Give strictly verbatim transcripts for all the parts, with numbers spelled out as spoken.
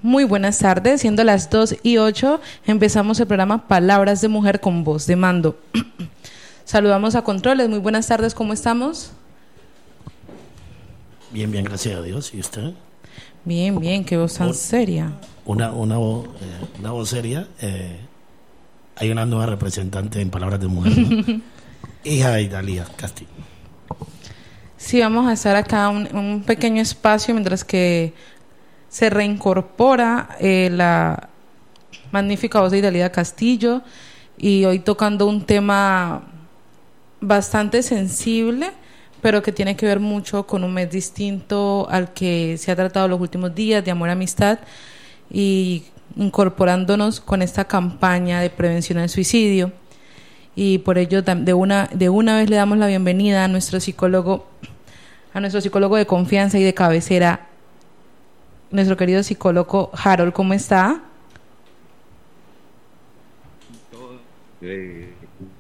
Muy buenas tardes, siendo las dos y ocho, empezamos el programa Palabras de Mujer con voz de mando. Saludamos a Controles, muy buenas tardes, ¿cómo estamos? Bien, bien, gracias a Dios. ¿Y usted? Bien, bien, qué voz tan Un, seria. Una, una, voz, eh, una voz seria. Eh, hay una nueva representante en Palabras de Mujer, ¿no? Hija de Idalia Castillo. Sí, vamos a estar acá un, un pequeño espacio mientras que se reincorpora eh, la magnífica voz de Idalia Castillo, y hoy tocando un tema bastante sensible, pero que tiene que ver mucho con un mes distinto al que se ha tratado los últimos días, de amor y amistad, y incorporándonos con esta campaña de prevención al suicidio. Y por ello de una, de una vez le damos la bienvenida a nuestro psicólogo, a nuestro psicólogo de confianza y de cabecera, nuestro querido psicólogo Harold. ¿Cómo está? Eh,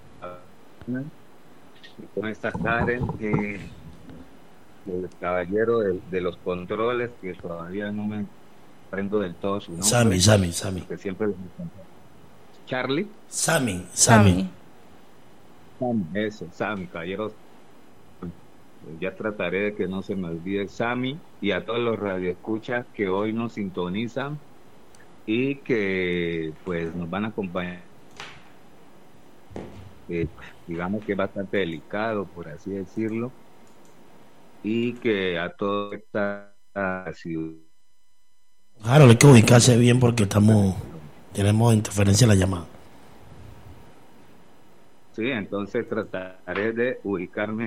¿Cómo está Karen? Eh, el caballero de, de los controles, que todavía no me aprendo del todo su nombre. Sammy, Sammy, Sammy. Que siempre Charlie. Sammy, Sammy. Sammy, eso, Sammy, caballero. Ya trataré de que no se me olvide Sammy, y a todos los radioescuchas que hoy nos sintonizan y que pues nos van a acompañar. Eh, digamos que es bastante delicado, por así decirlo, y que a toda esta ciudad. Claro, hay que ubicarse bien porque estamos tenemos interferencia en la llamada. Sí, entonces trataré de ubicarme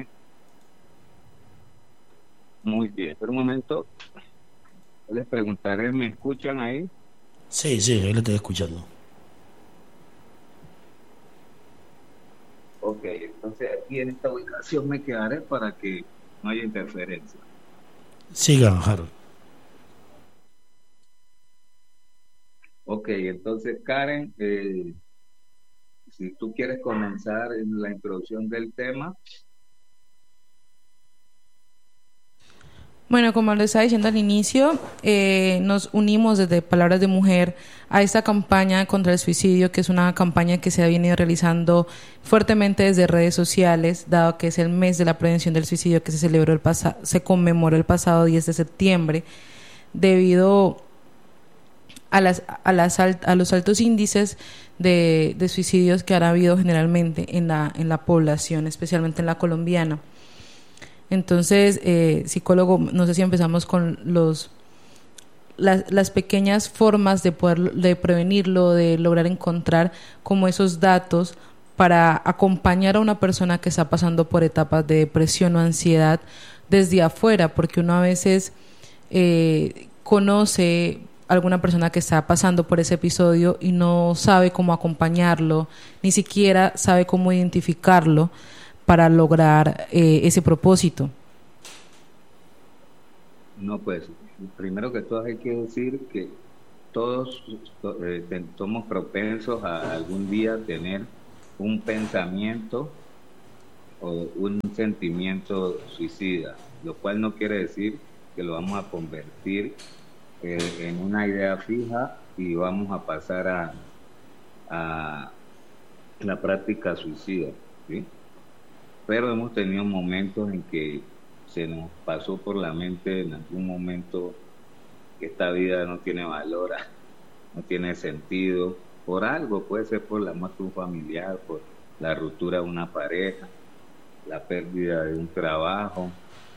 muy bien. Pero un momento, les preguntaré, ¿me escuchan ahí? Sí, sí, ahí le estoy escuchando. Ok, entonces aquí en esta ubicación me quedaré para que no haya interferencia. Sigan, Harold. Ok, entonces Karen, eh, si tú quieres comenzar en la introducción del tema. Bueno, como les estaba diciendo al inicio, eh, nos unimos desde Palabras de Mujer a esta campaña contra el suicidio, que es una campaña que se ha venido realizando fuertemente desde redes sociales, dado que es el mes de la prevención del suicidio que se celebró el pasado, se conmemoró el pasado diez de septiembre, debido a las a las a los altos índices de, de suicidios que han habido generalmente en la en la población, especialmente en la colombiana. Entonces, eh, psicólogo, no sé si empezamos con los las, las pequeñas formas de poder de prevenirlo, de lograr encontrar como esos datos para acompañar a una persona que está pasando por etapas de depresión o ansiedad desde afuera, porque uno a veces eh, conoce a alguna persona que está pasando por ese episodio y no sabe cómo acompañarlo, ni siquiera sabe cómo identificarlo para lograr eh, ese propósito. No, pues, primero que todo hay que decir que todos eh, somos propensos a algún día tener un pensamiento o un sentimiento suicida, lo cual no quiere decir que lo vamos a convertir eh, en una idea fija y vamos a pasar a, a la práctica suicida, ¿sí? Pero hemos tenido momentos en que se nos pasó por la mente en algún momento que esta vida no tiene valor, no tiene sentido, por algo, puede ser por la muerte de un familiar, por la ruptura de una pareja, la pérdida de un trabajo,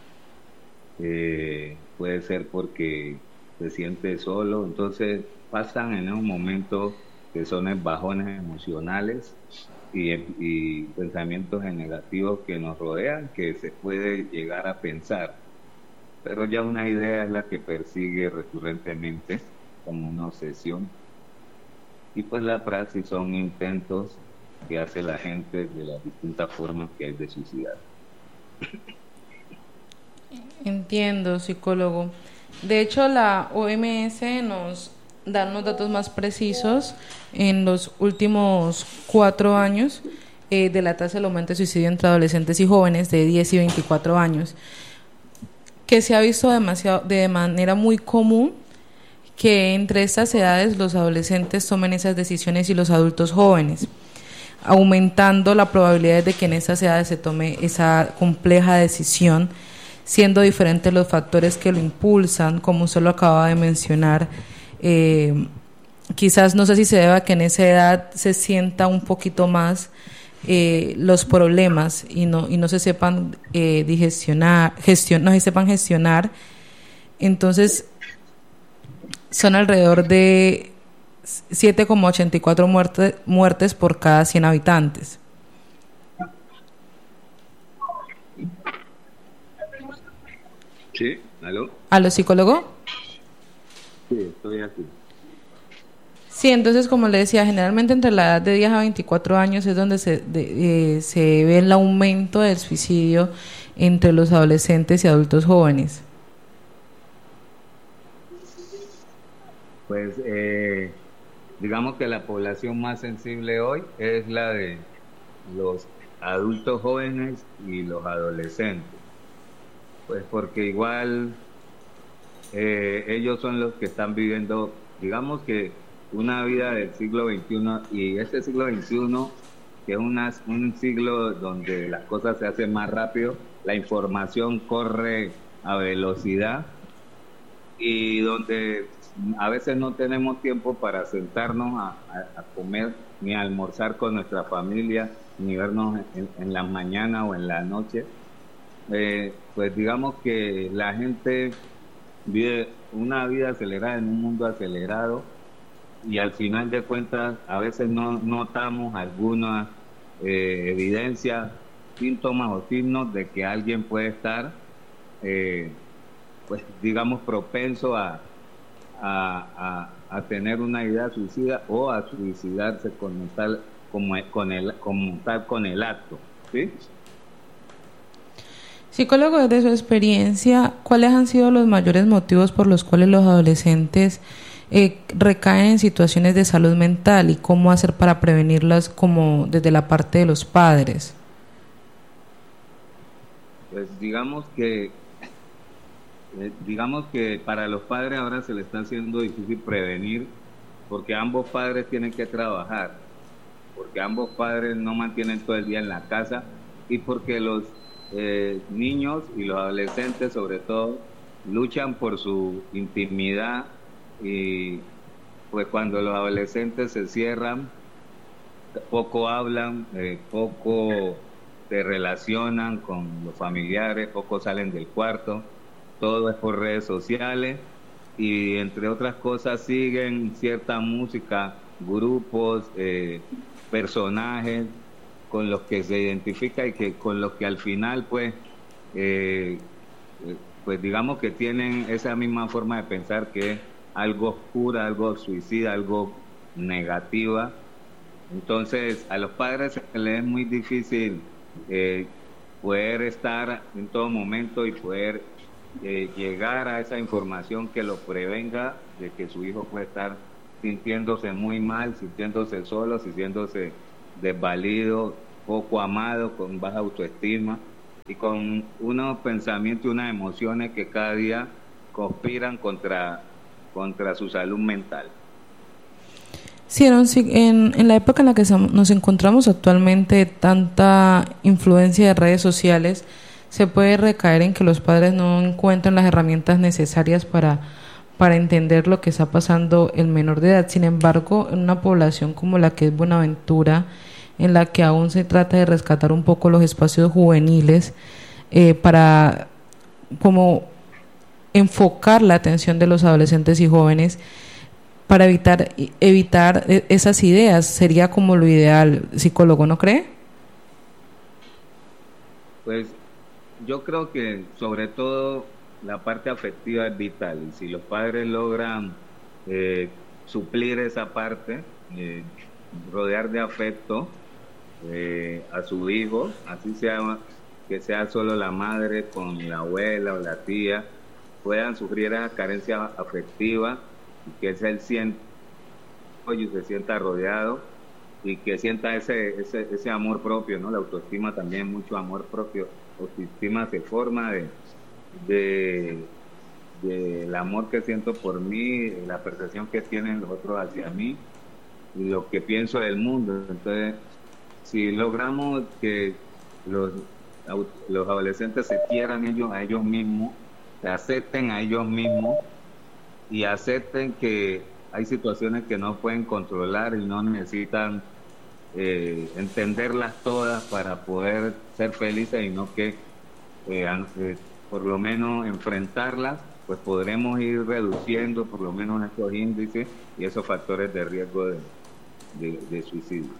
eh, puede ser porque se siente solo. Entonces pasan en esos momentos que son bajones emocionales Y, y pensamientos negativos que nos rodean, que se puede llegar a pensar, pero ya una idea es la que persigue recurrentemente como una obsesión, y pues la praxis son intentos que hace la gente de las distintas formas que hay de suicidar. Entiendo, psicólogo. De hecho, la O M S nos dar unos datos más precisos en los últimos cuatro años eh, de la tasa del aumento de suicidio entre adolescentes y jóvenes de diez y veinticuatro años, que se ha visto demasiado de manera muy común que entre estas edades los adolescentes tomen esas decisiones y los adultos jóvenes, aumentando la probabilidad de que en esas edades se tome esa compleja decisión, siendo diferentes los factores que lo impulsan, como usted lo acaba de mencionar. Eh, quizás no sé si se deba a que en esa edad se sienta un poquito más eh, los problemas y no y no se sepan eh, digestionar, gestion, no se sepan gestionar. Entonces son alrededor de siete coma ochenta y cuatro muertes muertes por cada cien habitantes. Sí, ¿aló? ¿Aló, psicólogo? Sí, estoy aquí. Sí, entonces, como le decía, generalmente entre la edad de diez a veinticuatro años es donde se, de, eh, se ve el aumento del suicidio entre los adolescentes y adultos jóvenes. Pues eh, digamos que la población más sensible hoy es la de los adultos jóvenes y los adolescentes. Pues porque igual eh, ellos son los que están viviendo, digamos que una vida del siglo veintiuno, y este siglo veintiuno, que es una, un siglo donde las cosas se hacen más rápido, la información corre a velocidad y donde a veces no tenemos tiempo para sentarnos a, a, a comer ni a almorzar con nuestra familia, ni vernos en, en la mañana o en la noche. Eh, pues digamos que la gente vive una vida acelerada en un mundo acelerado y al final de cuentas a veces no notamos alguna eh, evidencia, síntomas o signos de que alguien puede estar eh, pues digamos propenso a, a, a, a tener una idea suicida o a suicidarse con tal como con el como tal con el acto, ¿sí? Psicólogo, desde su experiencia, ¿cuáles han sido los mayores motivos por los cuales los adolescentes eh, recaen en situaciones de salud mental y cómo hacer para prevenirlas como desde la parte de los padres? Pues digamos que eh, digamos que para los padres ahora se les está haciendo difícil prevenir porque ambos padres tienen que trabajar, porque ambos padres no mantienen todo el día en la casa y porque los Eh, niños y los adolescentes sobre todo luchan por su intimidad y pues cuando los adolescentes se cierran poco hablan, eh, poco se relacionan con los familiares, poco salen del cuarto, todo es por redes sociales y entre otras cosas siguen cierta música, grupos, eh, personajes con los que se identifica y que con los que al final pues eh, pues digamos que tienen esa misma forma de pensar que es algo oscura, algo suicida, algo negativa. Entonces a los padres se les es muy difícil eh, poder estar en todo momento y poder eh, llegar a esa información que lo prevenga de que su hijo puede estar sintiéndose muy mal, sintiéndose solo, sintiéndose desvalido, poco amado, con baja autoestima y con unos pensamientos y unas emociones que cada día conspiran contra, contra su salud mental. Sí, en, en la época en la que nos encontramos actualmente, tanta influencia de redes sociales, se puede recaer en que los padres no encuentran las herramientas necesarias para, para entender lo que está pasando el menor de edad. Sin embargo, en una población como la que es Buenaventura, en la que aún se trata de rescatar un poco los espacios juveniles eh, para como enfocar la atención de los adolescentes y jóvenes para evitar evitar esas ideas, sería como lo ideal, psicólogo, ¿no cree? Pues yo creo que sobre todo la parte afectiva es vital y si los padres logran eh, suplir esa parte, eh, rodear de afecto Eh, a su hijo, así sea que sea solo la madre con la abuela o la tía, puedan sufrir esa carencia afectiva y que él sienta y se sienta rodeado y que sienta ese, ese, ese amor propio, ¿no? La autoestima también, mucho amor propio. Autoestima se forma de, de, del amor que siento por mí, la percepción que tienen los otros hacia mí y lo que pienso del mundo. Entonces, si logramos que los, los adolescentes se quieran ellos a ellos mismos, se acepten a ellos mismos y acepten que hay situaciones que no pueden controlar y no necesitan eh, entenderlas todas para poder ser felices, y no que eh, eh, por lo menos enfrentarlas, pues podremos ir reduciendo por lo menos estos índices y esos factores de riesgo de, de, de suicidio.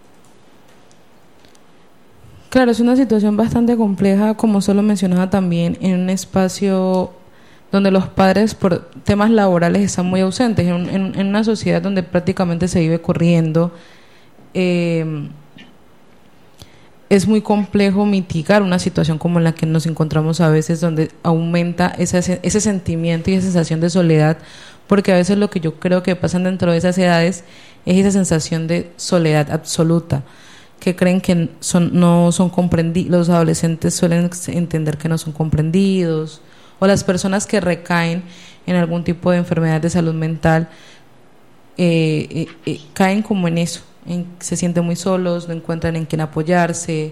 Claro, es una situación bastante compleja, como solo mencionaba también, en un espacio donde los padres por temas laborales están muy ausentes, en, en, en una sociedad donde prácticamente se vive corriendo. Eh, es muy complejo mitigar una situación como en la que nos encontramos a veces, donde aumenta ese, ese sentimiento y esa sensación de soledad, porque a veces lo que yo creo que pasa dentro de esas edades es esa sensación de soledad absoluta, que creen que son, no son comprendidos. Los adolescentes suelen entender que no son comprendidos, o las personas que recaen en algún tipo de enfermedad de salud mental eh, eh, eh, caen como en eso. En, se sienten muy solos, no encuentran en quién apoyarse,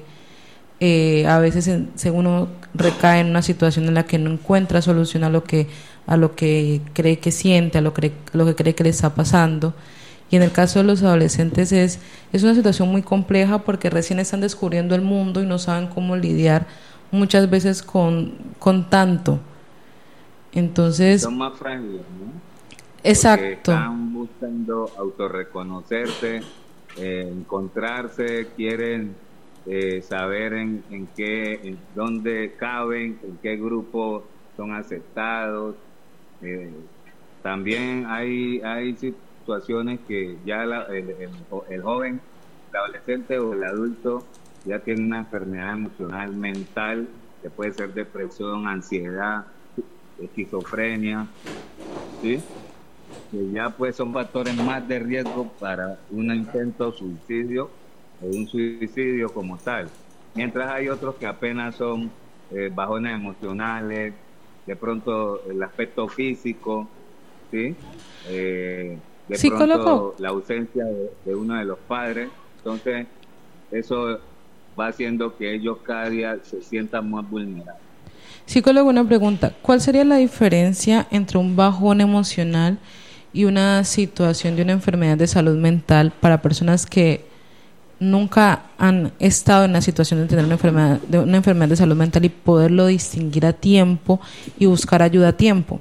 eh, a veces en, según uno recae en una situación en la que no encuentra solución a lo que a lo que cree que siente, a lo que lo que cree que le está pasando. Y en el caso de los adolescentes es es una situación muy compleja, porque recién están descubriendo el mundo y no saben cómo lidiar muchas veces con con tanto. Entonces son más frágiles, ¿no? Exacto. Porque están buscando autorreconocerse, Eh, encontrarse, quieren eh, saber en, en qué, en dónde caben, en qué grupo son aceptados. Eh, también hay hay situaciones que ya la, el, el, el joven, el adolescente o el adulto ya tiene una enfermedad emocional mental, que puede ser depresión, ansiedad, esquizofrenia, ¿sí? Que ya pues son factores más de riesgo para un intento suicidio o un suicidio como tal, mientras hay otros que apenas son eh, bajones emocionales, de pronto el aspecto físico, ¿sí? Eh, de Psicólogo. pronto la ausencia de, de uno de los padres. Entonces eso va haciendo que ellos cada día se sientan más vulnerables. Psicólogo, una pregunta: ¿cuál sería la diferencia entre un bajón emocional y una situación de una enfermedad de salud mental para personas que nunca han estado en la situación de tener una enfermedad de una enfermedad de salud mental, y poderlo distinguir a tiempo y buscar ayuda a tiempo?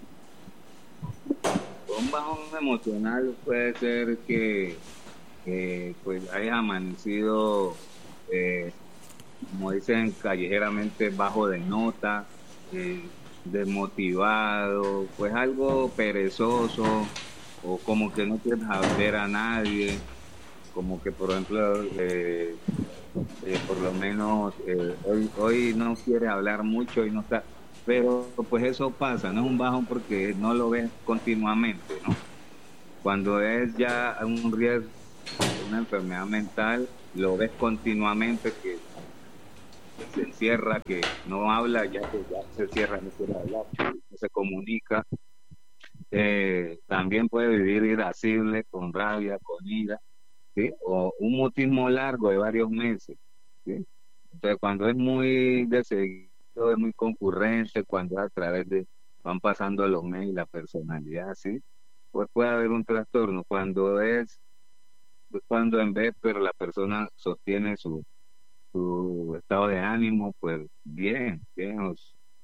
Un bajón emocional puede ser que, que pues hayas amanecido, eh, como dicen callejeramente, bajo de nota, eh, desmotivado, pues algo perezoso, o como que no quieres ver a nadie, como que por ejemplo eh, eh, por lo menos eh, hoy hoy no quieres hablar mucho y no está, pero pues eso pasa, no es un bajón porque no lo ves continuamente, ¿no? Cuando es ya un riesgo, una enfermedad mental, lo ves continuamente, que se encierra, que no habla, ya que ya se cierra, no quiere hablar, no se comunica. Eh, también puede vivir irascible, con rabia, con ira, ¿sí? O un mutismo largo de varios meses, ¿sí? Entonces, cuando es muy de seguido, es muy concurrente, cuando a través de van pasando los meses y la personalidad, ¿sí? Pues puede haber un trastorno. Cuando es, pues cuando en vez, pero la persona sostiene su su estado de ánimo, pues bien, bien, o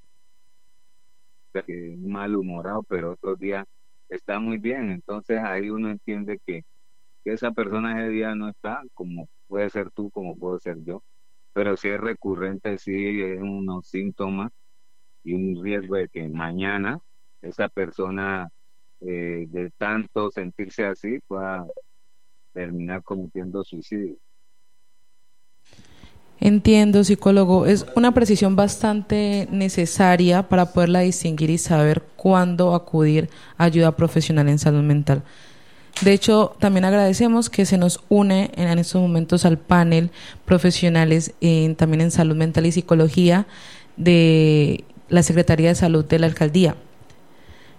sea, que malhumorado, pero otros días está muy bien. Entonces ahí uno entiende que, que esa persona ese día no está, como puede ser tú, como puedo ser yo, pero si es recurrente, sí es unos síntomas y un riesgo de que mañana esa persona, eh, de tanto sentirse así, pueda terminar cometiendo suicidio. Entiendo, psicólogo. Es una precisión bastante necesaria para poderla distinguir y saber cuándo acudir a ayuda profesional en salud mental. De hecho, también agradecemos que se nos une en, en estos momentos al panel profesionales en, también en salud mental y psicología de la Secretaría de Salud de la Alcaldía.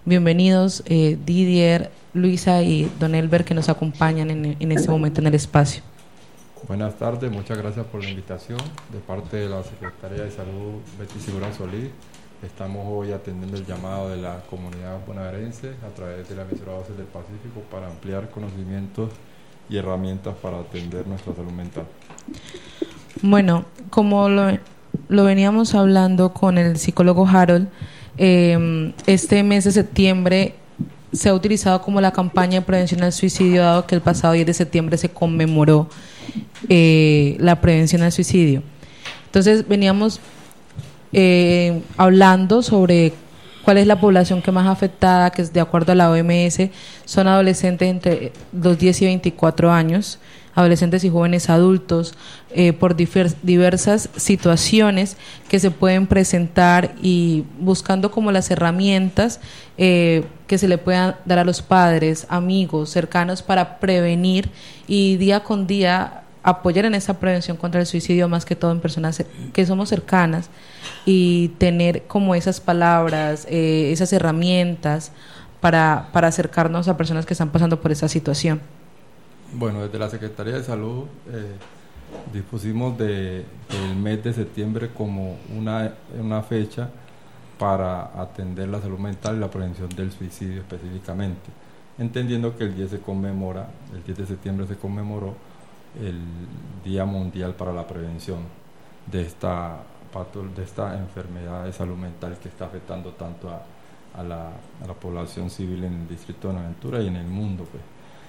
Bienvenidos eh, Didier, Luisa y Don Elber, que nos acompañan en, en este momento en el espacio. Buenas tardes, muchas gracias por la invitación. De parte de la Secretaría de Salud, Betty Segura Solís, estamos hoy atendiendo el llamado de la comunidad bonaerense a través de la emisora Voces del Pacífico para ampliar conocimientos y herramientas para atender nuestra salud mental. Bueno, como lo, lo veníamos hablando con el psicólogo Harold, eh, este mes de septiembre se ha utilizado como la campaña de prevención al suicidio, dado que el pasado diez de septiembre se conmemoró eh, la prevención al suicidio. Entonces veníamos eh, hablando sobre cuál es la población que más afectada, que es de acuerdo a la O M S, son adolescentes entre los diez y veinticuatro años, adolescentes y jóvenes adultos, eh, por difer- diversas situaciones que se pueden presentar y buscando como las herramientas eh, que se le puedan dar a los padres, amigos, cercanos para prevenir y día con día apoyar en esa prevención contra el suicidio, más que todo en personas que somos cercanas, y tener como esas palabras, eh, esas herramientas para, para acercarnos a personas que están pasando por esa situación. Bueno, desde la Secretaría de Salud eh, dispusimos de, del mes de septiembre como una, una fecha para atender la salud mental y la prevención del suicidio específicamente, entendiendo que el diez se conmemora, el diez de septiembre se conmemoró el Día Mundial para la Prevención de esta, de esta enfermedad de salud mental que está afectando tanto a, a, la, a la población civil en el distrito de Buenaventura y en el mundo, pues.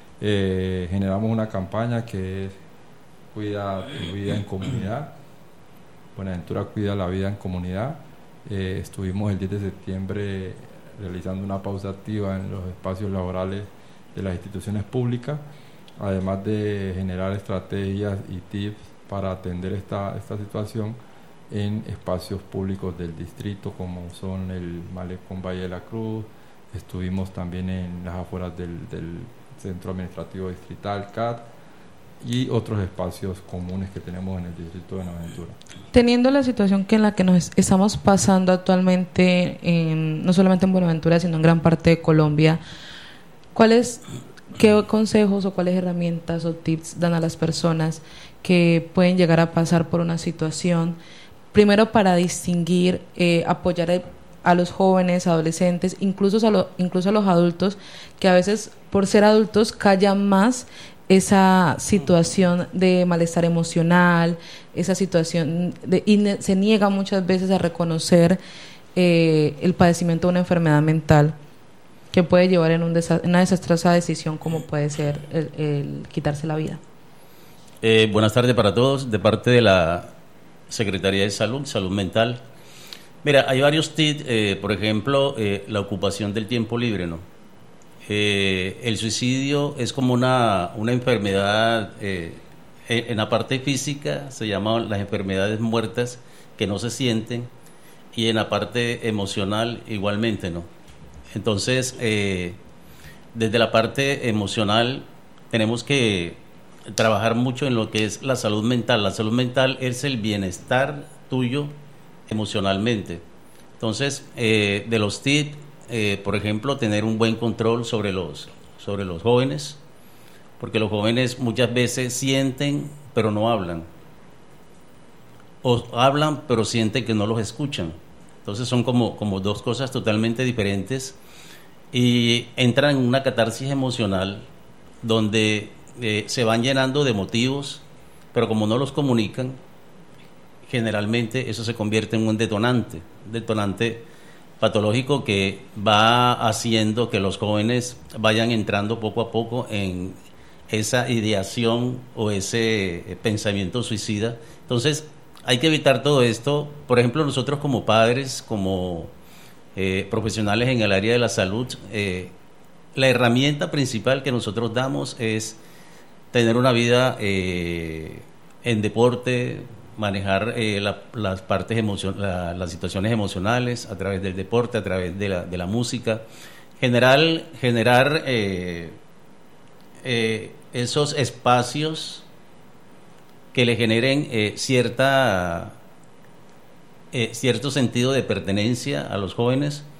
Eh, generamos una campaña que es Cuida tu vida en comunidad. Buenaventura cuida la vida en comunidad. Eh, estuvimos el diez de septiembre realizando una pausa activa en los espacios laborales de las instituciones públicas, además de generar estrategias y tips para atender esta, esta situación en espacios públicos del distrito, como son el Malecón Valle de la Cruz. Estuvimos también en las afueras del, del Centro Administrativo Distrital, C A D, y otros espacios comunes que tenemos en el distrito de Buenaventura. Teniendo la situación que en la que nos estamos pasando actualmente, en, no solamente en Buenaventura, sino en gran parte de Colombia, ¿cuáles, qué consejos o cuáles herramientas o tips dan a las personas que pueden llegar a pasar por una situación, primero para distinguir, eh, apoyar el a los jóvenes, adolescentes, incluso a, lo, incluso a los adultos, que a veces por ser adultos callan más esa situación de malestar emocional, esa situación de, y ne, se niega muchas veces a reconocer eh, el padecimiento de una enfermedad mental que puede llevar en un desa- una desastrosa decisión como puede ser el, el quitarse la vida. Eh, buenas tardes para todos, de parte de la Secretaría de Salud, Salud Mental. Mira, hay varios tips, eh, por ejemplo, eh, la ocupación del tiempo libre, ¿no? Eh, el suicidio es como una, una enfermedad, eh, en, en la parte física se llaman las enfermedades muertas que no se sienten, y en la parte emocional igualmente, ¿no? Entonces, eh, desde la parte emocional tenemos que trabajar mucho en lo que es la salud mental. La salud mental es el bienestar tuyo emocionalmente. Entonces, eh, de los tips, eh, por ejemplo, tener un buen control sobre los, sobre los jóvenes, porque los jóvenes muchas veces sienten pero no hablan, o hablan pero sienten que no los escuchan. Entonces son como, como dos cosas totalmente diferentes y entran en una catarsis emocional donde eh, se van llenando de motivos, pero como no los comunican, generalmente eso se convierte en un detonante, un detonante patológico que va haciendo que los jóvenes vayan entrando poco a poco en esa ideación o ese pensamiento suicida. Entonces, hay que evitar todo esto. Por ejemplo, nosotros como padres, como eh, profesionales en el área de la salud, eh, la herramienta principal que nosotros damos es tener una vida eh, en deporte, manejar eh, la, las partes emocion- la, las situaciones emocionales a través del deporte, a través de la, de la música, general, generar eh, eh, esos espacios que le generen eh, cierta eh, cierto sentido de pertenencia a los jóvenes,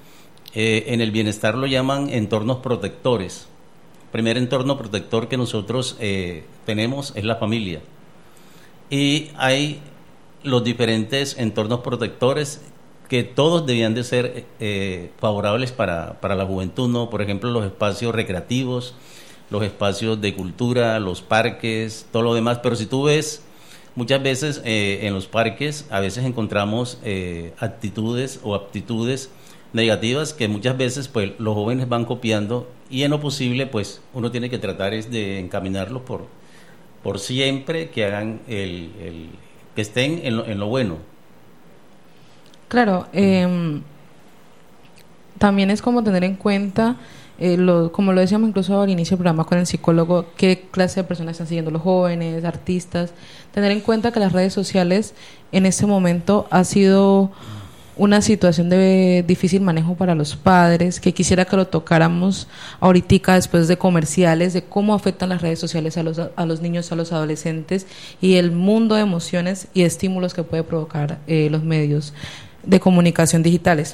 Eh, en el bienestar lo llaman entornos protectores. El primer entorno protector que nosotros eh, tenemos es la familia. Y hay los diferentes entornos protectores que todos debían de ser eh, favorables para, para la juventud, ¿no? Por ejemplo, los espacios recreativos, los espacios de cultura, los parques, todo lo demás. Pero si tú ves, muchas veces eh, en los parques a veces encontramos eh, actitudes o aptitudes negativas que muchas veces pues los jóvenes van copiando, y en lo posible pues uno tiene que tratar es de encaminarlos por, por siempre que hagan el, el que estén en lo, en lo bueno. Claro, eh, también es como tener en cuenta, eh, lo, como lo decíamos incluso al inicio del programa con el psicólogo, qué clase de personas están siguiendo los jóvenes, artistas. Tener en cuenta que las redes sociales en este momento ha sido una situación de difícil manejo para los padres, que quisiera que lo tocáramos ahorita después de comerciales, de cómo afectan las redes sociales a los, a los niños, a los adolescentes, y el mundo de emociones y estímulos que puede provocar eh, los medios de comunicación digitales.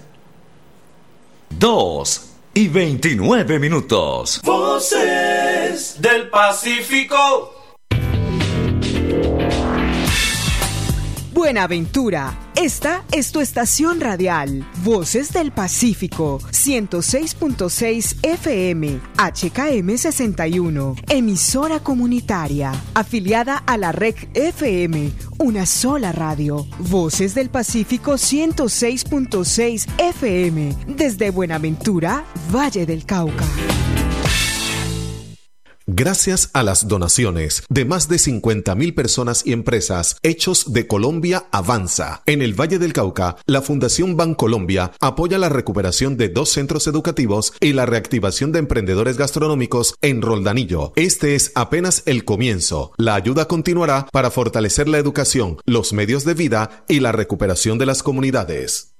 Dos y veintinueve minutos. Voces del Pacífico. Buenaventura, esta es tu estación radial, Voces del Pacífico, ciento seis punto seis F M, H K M sesenta y uno, emisora comunitaria, afiliada a la R E C F M, una sola radio, Voces del Pacífico ciento seis punto seis F M, desde Buenaventura, Valle del Cauca. Gracias a las donaciones de más de cincuenta mil personas y empresas, Hechos de Colombia avanza. En el Valle del Cauca, la Fundación Bancolombia apoya la recuperación de dos centros educativos y la reactivación de emprendedores gastronómicos en Roldanillo. Este es apenas el comienzo. La ayuda continuará para fortalecer la educación, los medios de vida y la recuperación de las comunidades.